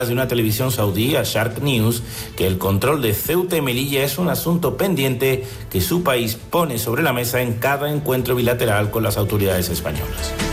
de una televisión saudí, a Shark News, que el control de Ceuta y Melilla es un asunto pendiente que su país pone sobre la mesa en cada encuentro bilateral con las autoridades españolas.